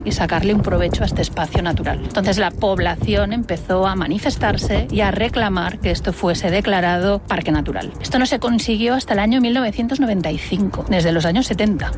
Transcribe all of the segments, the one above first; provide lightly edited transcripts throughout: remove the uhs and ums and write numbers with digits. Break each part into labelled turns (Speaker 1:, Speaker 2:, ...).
Speaker 1: y sacarle un provecho a este espacio natural. Entonces la población empezó a manifestarse y a reclamar que esto fuese declarado parque natural. Esto no se consiguió hasta el año 1995, desde los años 70.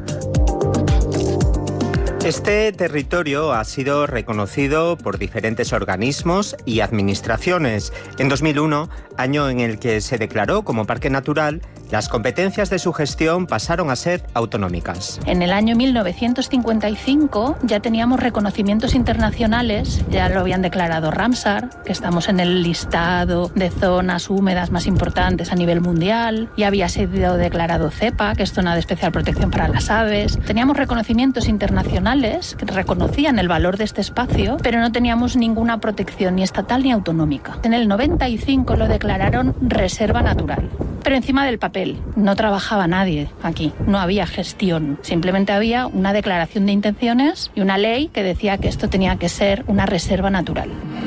Speaker 2: Este territorio ha sido reconocido por diferentes organismos y administraciones. En 2001, año en el que se declaró como parque natural, las competencias de su gestión pasaron a ser autonómicas.
Speaker 1: En el año 1955 ya teníamos reconocimientos internacionales, ya lo habían declarado Ramsar, que estamos en el listado de zonas húmedas más importantes a nivel mundial, ya había sido declarado CEPA, que es zona de especial protección para las aves. Teníamos reconocimientos internacionales que reconocían el valor de este espacio, pero no teníamos ninguna protección ni estatal ni autonómica. En el 95 lo declararon reserva natural. Pero encima del papel, no trabajaba nadie aquí, no había gestión. Simplemente había una declaración de intenciones y una ley que decía que esto tenía que ser una reserva natural.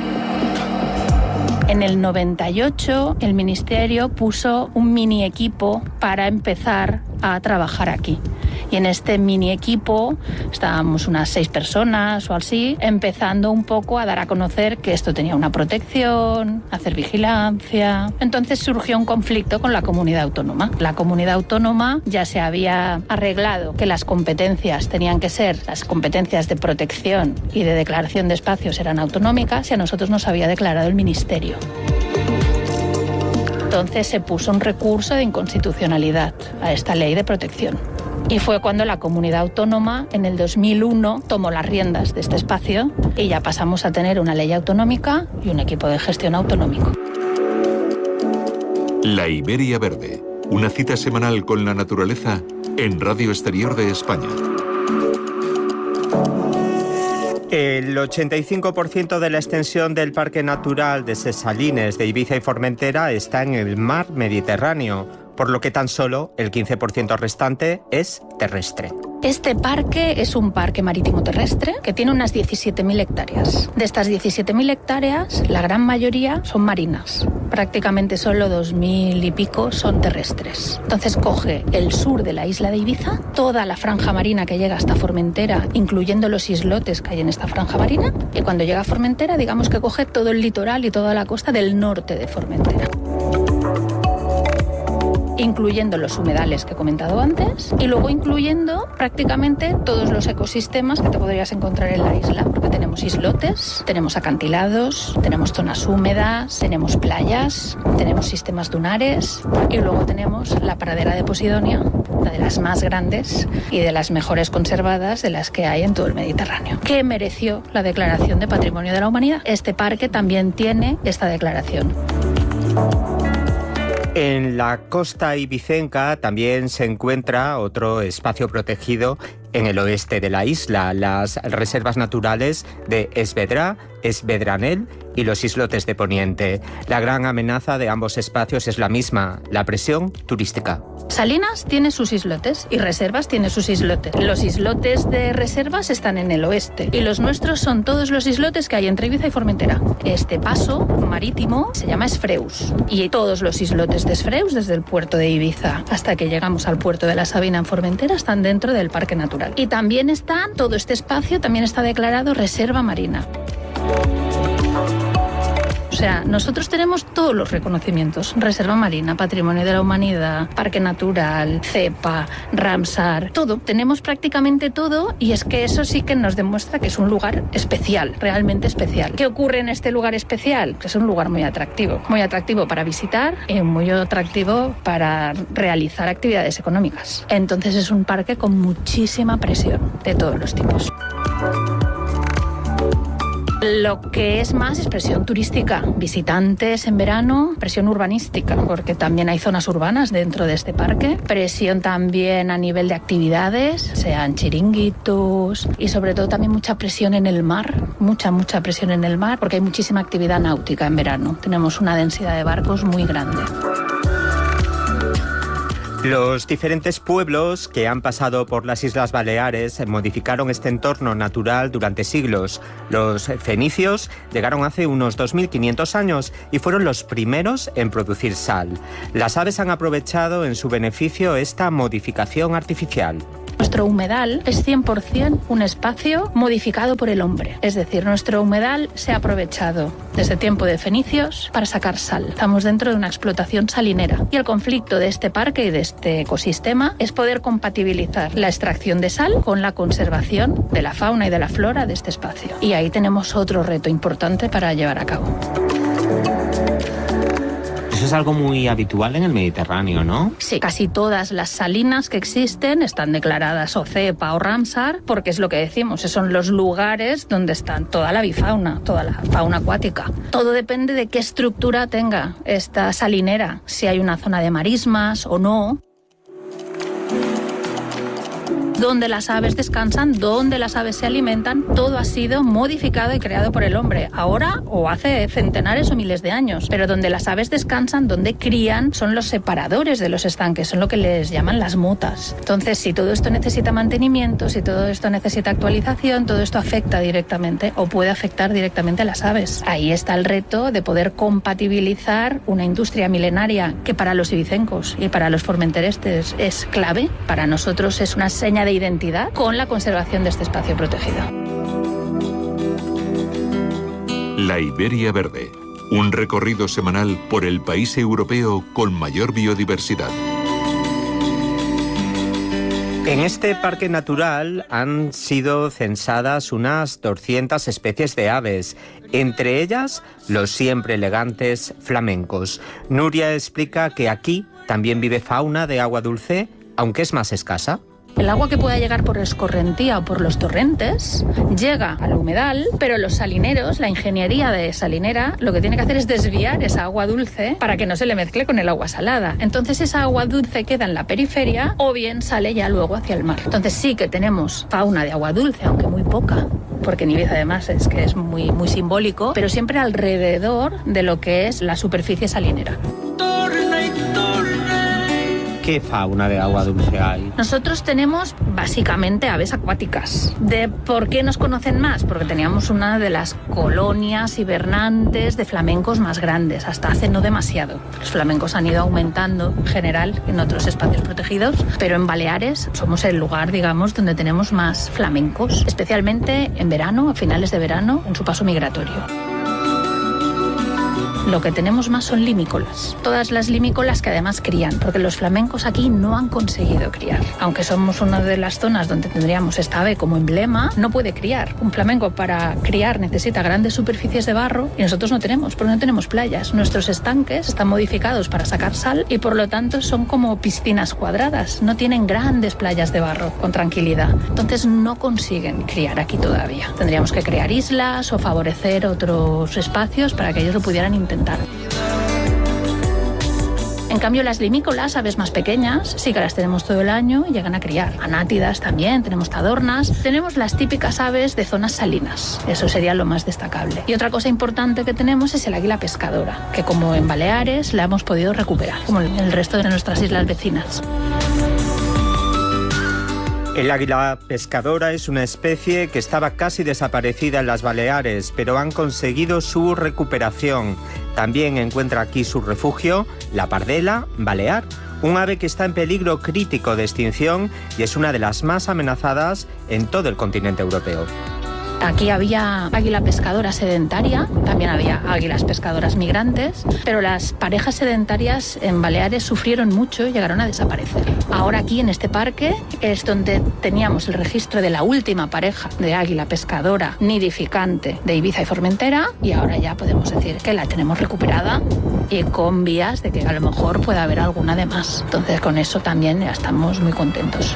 Speaker 1: En el 98 el Ministerio puso un mini equipo para empezar a trabajar aquí. Y en este mini equipo estábamos unas 6 personas o así, empezando un poco a dar a conocer que esto tenía una protección, hacer vigilancia. Entonces surgió un conflicto con la comunidad autónoma. La comunidad autónoma ya se había arreglado que las competencias tenían que ser, las competencias de protección y de declaración de espacios eran autonómicas y a nosotros nos había declarado el Ministerio. Entonces se puso un recurso de inconstitucionalidad a esta ley de protección. Y fue cuando la comunidad autónoma, en el 2001, tomó las riendas de este espacio y ya pasamos a tener una ley autonómica y un equipo de gestión autonómico.
Speaker 3: La Iberia Verde, una cita semanal con la naturaleza en Radio Exterior de España.
Speaker 2: El 85% de la extensión del Parque Natural de Ses Salines de Ibiza y Formentera está en el mar Mediterráneo, por lo que tan solo el 15% restante es terrestre.
Speaker 1: Este parque es un parque marítimo terrestre que tiene unas 17.000 hectáreas. De estas 17.000 hectáreas, la gran mayoría son marinas. Prácticamente solo 2.000 y pico son terrestres. Entonces coge el sur de la isla de Ibiza, toda la franja marina que llega hasta Formentera, incluyendo los islotes que hay en esta franja marina, y cuando llega a Formentera, digamos que coge todo el litoral y toda la costa del norte de Formentera, incluyendo los humedales que he comentado antes y luego incluyendo prácticamente todos los ecosistemas que te podrías encontrar en la isla, porque tenemos islotes, tenemos acantilados, tenemos zonas húmedas, tenemos playas, tenemos sistemas dunares y luego tenemos la pradera de Posidonia, una de las más grandes y de las mejores conservadas de las que hay en todo el Mediterráneo, que mereció la declaración de Patrimonio de la Humanidad. Este parque también tiene esta declaración.
Speaker 2: En la costa ibicenca también se encuentra otro espacio protegido en el oeste de la isla, las reservas naturales de Esvedra, Esvedranel y los islotes de Poniente. La gran amenaza de ambos espacios es la misma, la presión turística.
Speaker 1: Salinas tiene sus islotes y Reservas tiene sus islotes. Los islotes de Reservas están en el oeste y los nuestros son todos los islotes que hay entre Ibiza y Formentera. Este paso marítimo se llama Esfreus y todos los islotes de Esfreus, desde el puerto de Ibiza hasta que llegamos al puerto de la Sabina en Formentera, están dentro del Parque Natural. Y también todo este espacio también está declarado Reserva Marina. O sea, nosotros tenemos todos los reconocimientos: Reserva Marina, Patrimonio de la Humanidad, Parque Natural, CEPA, Ramsar, todo. Tenemos prácticamente todo y es que eso sí que nos demuestra que es un lugar especial, realmente especial. ¿Qué ocurre en este lugar especial? Que es un lugar muy atractivo para visitar y muy atractivo para realizar actividades económicas. Entonces es un parque con muchísima presión de todos los tipos. Lo que es más es presión turística, visitantes en verano, presión urbanística, porque también hay zonas urbanas dentro de este parque, presión también a nivel de actividades, sean chiringuitos y sobre todo también mucha presión en el mar, mucha presión en el mar, porque hay muchísima actividad náutica en verano, tenemos una densidad de barcos muy grande.
Speaker 2: Los diferentes pueblos que han pasado por las Islas Baleares modificaron este entorno natural durante siglos. Los fenicios llegaron hace unos 2.500 años y fueron los primeros en producir sal. Las aves han aprovechado en su beneficio esta modificación artificial.
Speaker 1: Nuestro humedal es 100% un espacio modificado por el hombre. Es decir, nuestro humedal se ha aprovechado desde tiempo de fenicios para sacar sal. Estamos dentro de una explotación salinera. Y el conflicto de este parque y de este ecosistema es poder compatibilizar la extracción de sal con la conservación de la fauna y de la flora de este espacio. Y ahí tenemos otro reto importante para llevar a cabo.
Speaker 2: Eso es algo muy habitual en el Mediterráneo, ¿no?
Speaker 1: Sí, casi todas las salinas que existen están declaradas o CEPA o Ramsar, porque es lo que decimos, esos son los lugares donde está toda la bifauna, toda la fauna acuática. Todo depende de qué estructura tenga esta salinera, si hay una zona de marismas o no. Donde las aves descansan, donde las aves se alimentan, todo ha sido modificado y creado por el hombre, ahora o hace centenares o miles de años. Pero donde las aves descansan, donde crían, son los separadores de los estanques, son lo que les llaman las motas. Entonces, si todo esto necesita mantenimiento, si todo esto necesita actualización, todo esto afecta directamente o puede afectar directamente a las aves. Ahí está el reto de poder compatibilizar una industria milenaria que para los ibicencos y para los formenterestes es clave, para nosotros es una seña de identidad, con la conservación de este espacio protegido.
Speaker 3: La Iberia Verde, un recorrido semanal por el país europeo con mayor biodiversidad.
Speaker 2: En este parque natural han sido censadas unas 200 especies de aves, entre ellas los siempre elegantes flamencos. Nuria explica que aquí también vive fauna de agua dulce, aunque es más escasa.
Speaker 1: El agua que pueda llegar por escorrentía o por los torrentes llega al humedal, pero los salineros, la ingeniería de salinera, lo que tiene que hacer es desviar esa agua dulce para que no se le mezcle con el agua salada. Entonces esa agua dulce queda en la periferia o bien sale ya luego hacia el mar. Entonces sí que tenemos fauna de agua dulce, aunque muy poca, porque en Ibiza además es que es muy simbólico, pero siempre alrededor de lo que es la superficie salinera.
Speaker 2: ¿Qué fauna de agua dulce hay?
Speaker 1: Nosotros tenemos básicamente aves acuáticas. ¿De por qué nos conocen más? Porque teníamos una de las colonias hibernantes de flamencos más grandes, hasta hace no demasiado. Los flamencos han ido aumentando en general en otros espacios protegidos, pero en Baleares somos el lugar, digamos, donde tenemos más flamencos, especialmente en verano, a finales de verano, en su paso migratorio. Lo que tenemos más son limícolas. Todas las limícolas que además crían, porque los flamencos aquí no han conseguido criar. Aunque somos una de las zonas donde tendríamos esta ave como emblema, no puede criar. Un flamenco para criar necesita grandes superficies de barro y nosotros no tenemos, porque no tenemos playas. Nuestros estanques están modificados para sacar sal y por lo tanto son como piscinas cuadradas. No tienen grandes playas de barro con tranquilidad. Entonces no consiguen criar aquí todavía. Tendríamos que crear islas o favorecer otros espacios para que ellos lo pudieran intentar. En cambio, las limícolas, aves más pequeñas, sí que las tenemos todo el año y llegan a criar. Anátidas también, tenemos tadornas. Tenemos las típicas aves de zonas salinas. Eso sería lo más destacable. Y otra cosa importante que tenemos es el águila pescadora, que como en Baleares la hemos podido recuperar, como en el resto de nuestras islas vecinas.
Speaker 2: El águila pescadora es una especie que estaba casi desaparecida en las Baleares, pero han conseguido su recuperación. También encuentra aquí su refugio la pardela balear, un ave que está en peligro crítico de extinción y es una de las más amenazadas en todo el continente europeo.
Speaker 1: Aquí había águila pescadora sedentaria, también había águilas pescadoras migrantes, pero las parejas sedentarias en Baleares sufrieron mucho y llegaron a desaparecer. Ahora aquí en este parque es donde teníamos el registro de la última pareja de águila pescadora nidificante de Ibiza y Formentera y ahora ya podemos decir que la tenemos recuperada y con vías de que a lo mejor pueda haber alguna de más. Entonces con eso también ya estamos muy contentos.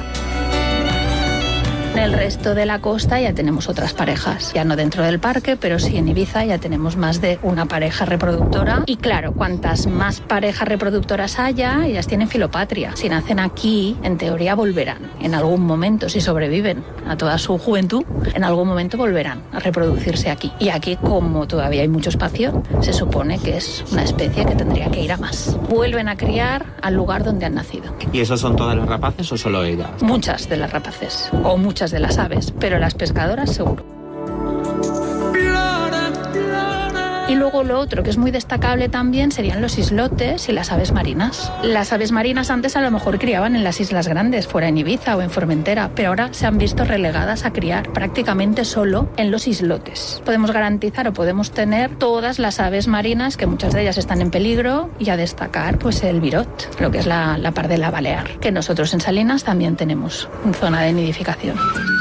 Speaker 1: En el resto de la costa ya tenemos otras parejas, ya no dentro del parque, pero sí en Ibiza ya tenemos más de una pareja reproductora. Y claro, cuantas más parejas reproductoras haya, ellas tienen filopatria. Si nacen aquí, en teoría volverán. En algún momento, si sobreviven a toda su juventud, en algún momento volverán a reproducirse aquí. Y aquí, como todavía hay mucho espacio, se supone que es una especie que tendría que ir a más. Vuelven a criar al lugar donde han nacido.
Speaker 2: ¿Y esos son todas las rapaces o solo ellas?
Speaker 1: Muchas de las rapaces, o muchas de las aves, pero las pescadoras seguro. Y luego lo otro que es muy destacable también serían los islotes y las aves marinas. Las aves marinas antes a lo mejor criaban en las islas grandes, fuera en Ibiza o en Formentera, pero ahora se han visto relegadas a criar prácticamente solo en los islotes. Podemos garantizar o podemos tener todas las aves marinas, que muchas de ellas están en peligro, y a destacar pues el virot, lo que es la pardela balear, que nosotros en Salinas también tenemos una zona de nidificación.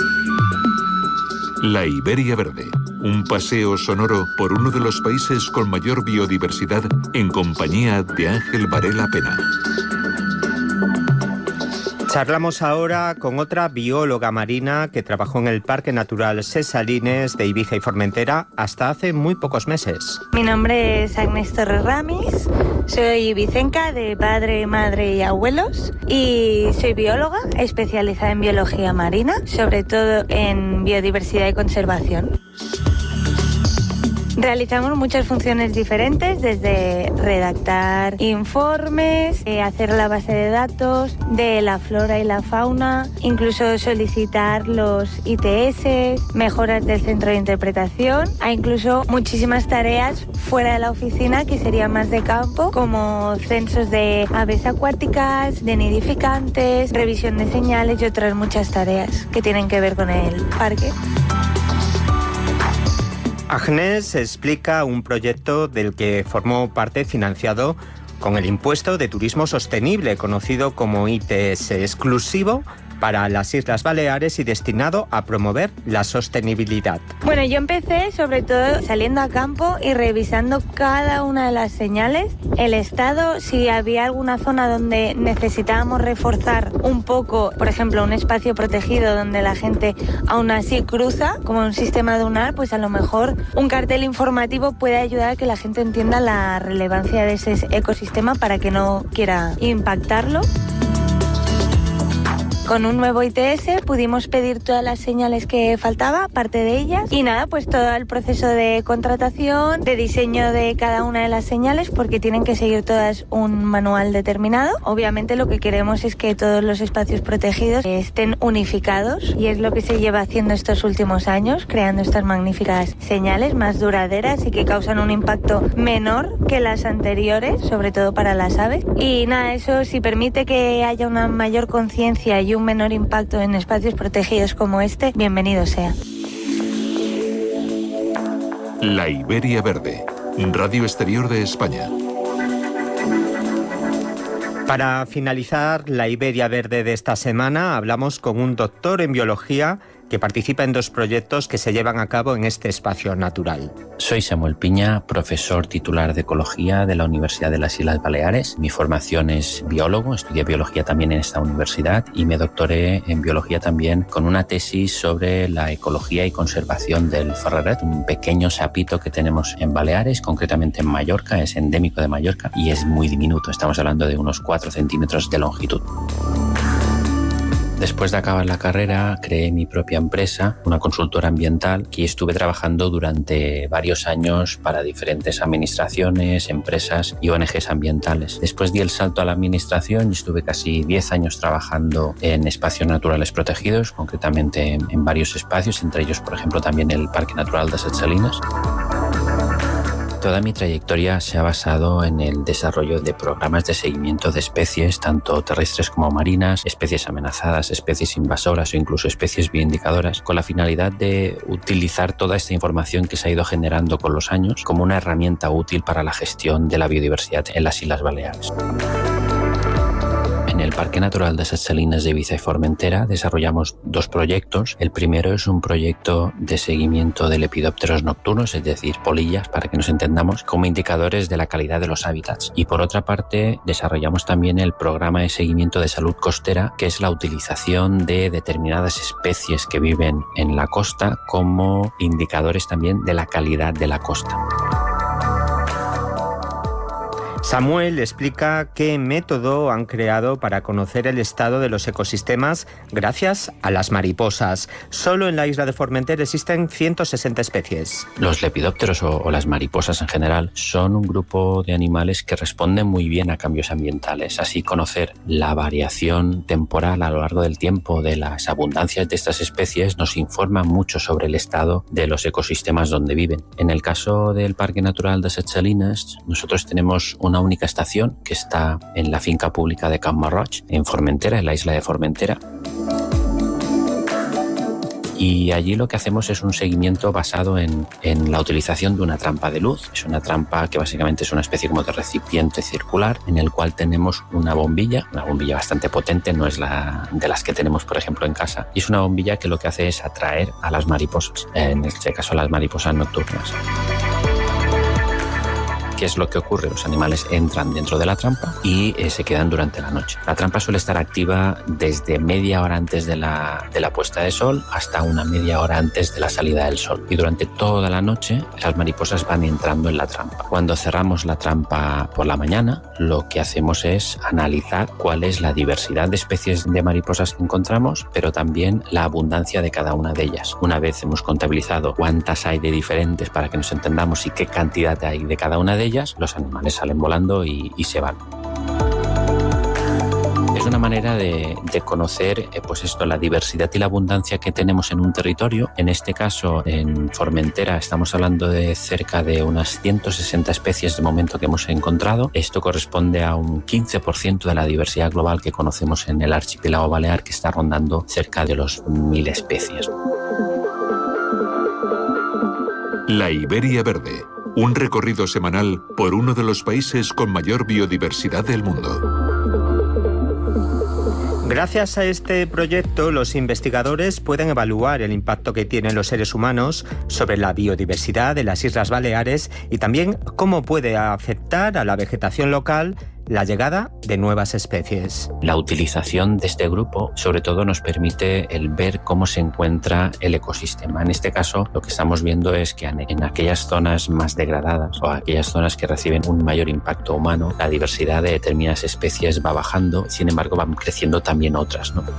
Speaker 3: La Iberia Verde, un paseo sonoro por uno de los países con mayor biodiversidad en compañía de Ángel Varela Pena.
Speaker 2: Charlamos ahora con otra bióloga marina que trabajó en el Parque Natural Ses Salines de Ibiza y Formentera hasta hace muy pocos meses.
Speaker 4: Mi nombre es Agnès Torres Ramis, soy ibicenca de padre, madre y abuelos y soy bióloga especializada en biología marina, sobre todo en biodiversidad y conservación. Realizamos muchas funciones diferentes, desde redactar informes, hacer la base de datos de la flora y la fauna, incluso solicitar los ITS, mejoras del centro de interpretación, hay incluso muchísimas tareas fuera de la oficina que serían más de campo, como censos de aves acuáticas, de nidificantes, revisión de señales y otras muchas tareas que tienen que ver con el parque.
Speaker 2: Agnès explica un proyecto del que formó parte financiado con el impuesto de turismo sostenible, conocido como ITS, exclusivo para las Islas Baleares y destinado a promover la sostenibilidad.
Speaker 4: Bueno, yo empecé sobre todo saliendo a campo y revisando cada una de las señales, el estado, si había alguna zona donde necesitábamos reforzar un poco, por ejemplo, un espacio protegido donde la gente aún así cruza, como un sistema dunar, pues a lo mejor un cartel informativo puede ayudar a que la gente entienda la relevancia de ese ecosistema para que no quiera impactarlo. Con un nuevo ITS pudimos pedir todas las señales que faltaba, parte de ellas, y nada, pues todo el proceso de contratación, de diseño de cada una de las señales, porque tienen que seguir todas un manual determinado. Obviamente lo que queremos es que todos los espacios protegidos estén unificados, y es lo que se lleva haciendo estos últimos años, creando estas magníficas señales más duraderas y que causan un impacto menor que las anteriores, sobre todo para las aves. Y nada, eso si permite que haya una mayor conciencia y un menor impacto en espacios protegidos como este, bienvenido sea.
Speaker 3: La Iberia Verde, Radio Exterior de España.
Speaker 2: Para finalizar la Iberia Verde de esta semana, hablamos con un doctor en biología que participa en 2 proyectos que se llevan a cabo en este espacio natural.
Speaker 5: Soy Samuel Piña, profesor titular de Ecología de la Universidad de las Islas Baleares. Mi formación es biólogo, estudié biología también en esta universidad y me doctoré en biología también con una tesis sobre la ecología y conservación del ferreret, un pequeño sapito que tenemos en Baleares, concretamente en Mallorca, es endémico de Mallorca y es muy diminuto, estamos hablando de unos 4 centímetros de longitud. Después de acabar la carrera, creé mi propia empresa, una consultora ambiental, que estuve trabajando durante varios años para diferentes administraciones, empresas y ONGs ambientales. Después di el salto a la administración y estuve casi 10 años trabajando en espacios naturales protegidos, concretamente en varios espacios, entre ellos, por ejemplo, también el Parque Natural de Ses Salines. Toda mi trayectoria se ha basado en el desarrollo de programas de seguimiento de especies, tanto terrestres como marinas, especies amenazadas, especies invasoras o incluso especies bioindicadoras, con la finalidad de utilizar toda esta información que se ha ido generando con los años como una herramienta útil para la gestión de la biodiversidad en las Islas Baleares. En el Parque Natural de Ses Salines de Ibiza y Formentera desarrollamos 2 proyectos. El primero es un proyecto de seguimiento de lepidópteros nocturnos, es decir, polillas, para que nos entendamos, como indicadores de la calidad de los hábitats. Y por otra parte, desarrollamos también el programa de seguimiento de salud costera, que es la utilización de determinadas especies que viven en la costa como indicadores también de la calidad de la costa.
Speaker 2: Samuel explica qué método han creado para conocer el estado de los ecosistemas gracias a las mariposas. Solo en la isla de Formentera existen 160 especies.
Speaker 5: Los lepidópteros o las mariposas en general son un grupo de animales que responden muy bien a cambios ambientales. Así, conocer la variación temporal a lo largo del tiempo de las abundancias de estas especies nos informa mucho sobre el estado de los ecosistemas donde viven. En el caso del Parque Natural de Ses Salines, nosotros tenemos una única estación que está en la finca pública de Camp Marroig, en Formentera, en la isla de Formentera. Y allí lo que hacemos es un seguimiento basado en la utilización de una trampa de luz. Es una trampa que básicamente es una especie como de recipiente circular en el cual tenemos una bombilla bastante potente, no es la de las que tenemos por ejemplo en casa, y es una bombilla que lo que hace es atraer a las mariposas, en este caso las mariposas nocturnas. ¿Qué es lo que ocurre? Los animales entran dentro de la trampa y se quedan durante la noche. La trampa suele estar activa desde media hora antes de la puesta de sol hasta una media hora antes de la salida del sol. Y durante toda la noche las mariposas van entrando en la trampa. Cuando cerramos la trampa por la mañana, lo que hacemos es analizar cuál es la diversidad de especies de mariposas que encontramos, pero también la abundancia de cada una de ellas. Una vez hemos contabilizado cuántas hay de diferentes para que nos entendamos y qué cantidad hay de cada una de ellas, los animales salen volando y se van. Es una manera de conocer la diversidad y la abundancia que tenemos en un territorio. En este caso, en Formentera, estamos hablando de cerca de unas 160 especies de momento que hemos encontrado. Esto corresponde a un 15% de la diversidad global que conocemos en el archipiélago balear, que está rondando cerca de los 1000 especies.
Speaker 3: La Iberia Verde. Un recorrido semanal por uno de los países con mayor biodiversidad del mundo.
Speaker 2: Gracias a este proyecto, los investigadores pueden evaluar el impacto que tienen los seres humanos sobre la biodiversidad de las Islas Baleares y también cómo puede afectar a la vegetación local la llegada de nuevas especies.
Speaker 5: La utilización de este grupo sobre todo nos permite el ver cómo se encuentra el ecosistema. En este caso lo que estamos viendo es que en aquellas zonas más degradadas o aquellas zonas que reciben un mayor impacto humano, la diversidad de determinadas especies va bajando, sin embargo van creciendo también otras, ¿no?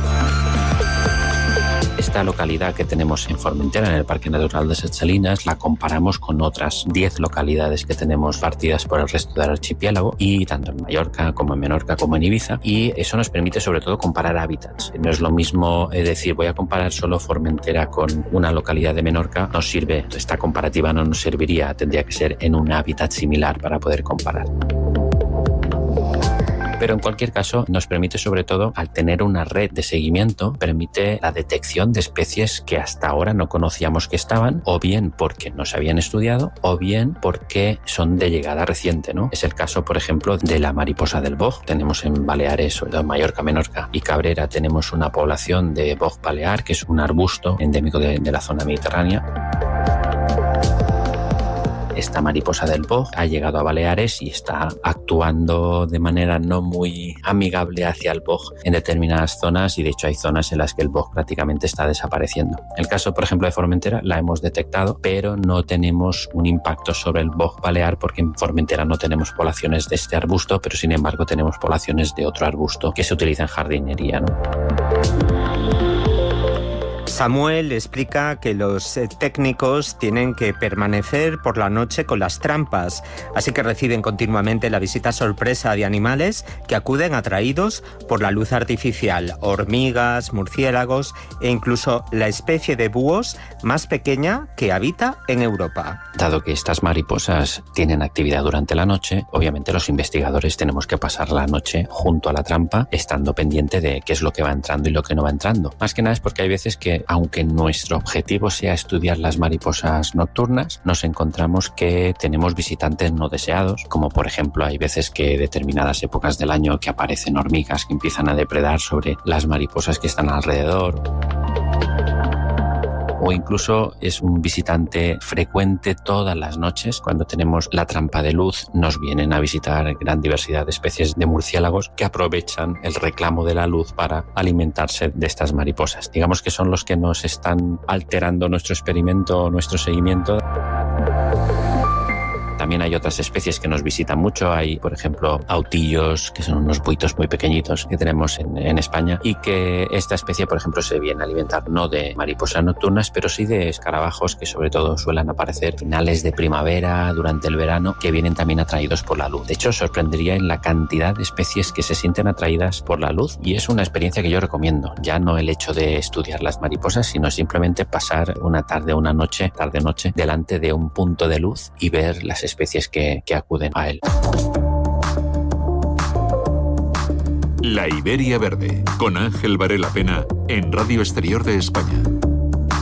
Speaker 5: Esta localidad que tenemos en Formentera, en el Parque Natural de Ses Salines, la comparamos con otras 10 localidades que tenemos partidas por el resto del archipiélago, y tanto en Mallorca como en Menorca como en Ibiza, y eso nos permite sobre todo comparar hábitats. No es lo mismo decir voy a comparar solo Formentera con una localidad de Menorca, no sirve, esta comparativa no nos serviría, tendría que ser en un hábitat similar para poder comparar. Pero en cualquier caso nos permite sobre todo, al tener una red de seguimiento, permite la detección de especies que hasta ahora no conocíamos que estaban, o bien porque no se habían estudiado, o bien porque son de llegada reciente, ¿no? Es el caso, por ejemplo, de la mariposa del boj. Tenemos en Baleares, sobre todo en Mallorca, Menorca y Cabrera, tenemos una población de boj balear, que es un arbusto endémico de la zona mediterránea. Esta mariposa del boj ha llegado a Baleares y está actuando de manera no muy amigable hacia el boj en determinadas zonas, y de hecho hay zonas en las que el boj prácticamente está desapareciendo. El caso, por ejemplo, de Formentera la hemos detectado, pero no tenemos un impacto sobre el boj balear porque en Formentera no tenemos poblaciones de este arbusto, pero sin embargo tenemos poblaciones de otro arbusto que se utiliza en jardinería, ¿no?
Speaker 2: Samuel explica que los técnicos tienen que permanecer por la noche con las trampas, así que reciben continuamente la visita sorpresa de animales que acuden atraídos por la luz artificial, hormigas, murciélagos e incluso la especie de búhos más pequeña que habita en Europa.
Speaker 5: Dado que estas mariposas tienen actividad durante la noche, obviamente los investigadores tenemos que pasar la noche junto a la trampa, estando pendiente de qué es lo que va entrando y lo que no va entrando. Más que nada es porque hay veces que, aunque nuestro objetivo sea estudiar las mariposas nocturnas, nos encontramos que tenemos visitantes no deseados, como por ejemplo hay veces que determinadas épocas del año que aparecen hormigas que empiezan a depredar sobre las mariposas que están alrededor. O incluso es un visitante frecuente todas las noches. Cuando tenemos la trampa de luz, nos vienen a visitar gran diversidad de especies de murciélagos que aprovechan el reclamo de la luz para alimentarse de estas mariposas. Digamos que son los que nos están alterando nuestro experimento, nuestro seguimiento. también hay otras especies que nos visitan mucho. Hay, por ejemplo, autillos, que son unos buitos muy pequeñitos que tenemos en España, y que esta especie, por ejemplo, se viene a alimentar no de mariposas nocturnas, pero sí de escarabajos, que sobre todo suelen aparecer finales de primavera, durante el verano, que vienen también atraídos por la luz. De hecho, os sorprendería en la cantidad de especies que se sienten atraídas por la luz, y es una experiencia que yo recomiendo. Ya no el hecho de estudiar las mariposas, sino simplemente pasar una tarde-noche delante de un punto de luz y ver las especies que acuden a él.
Speaker 3: La Iberia Verde, con Ángel Varela Pena, en Radio Exterior de España.